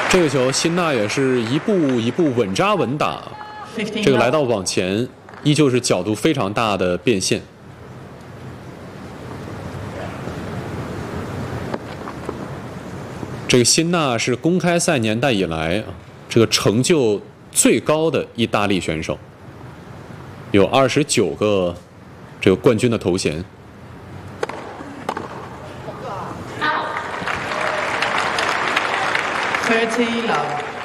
这个球，辛纳也是一步一步稳扎稳打，这个来到网前，依旧是角度非常大的变现。这个辛纳是公开赛年代以来这个成就最高的意大利选手，有29个这个冠军的头衔。 30 love.